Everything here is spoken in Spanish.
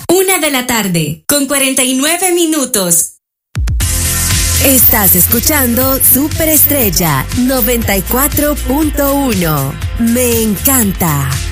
1:00 con 49 minutos. Estás escuchando Superestrella 94.1. Me encanta.